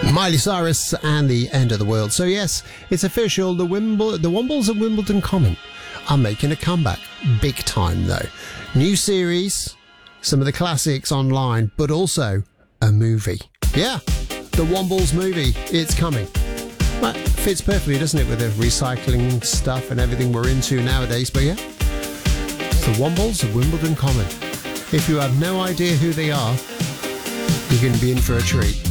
Miley Cyrus and the End of the World. So yes, it's official. The Wombles at Wimbledon Common are making a comeback. Big time though. New series, some of the classics online, but also a movie. Yeah, the Wombles movie. It's coming. Well, fits perfectly, doesn't it, with the recycling stuff and everything we're into nowadays. But yeah, it's the Wombles at Wimbledon Common. If you have no idea who they are, you're going to be in for a treat.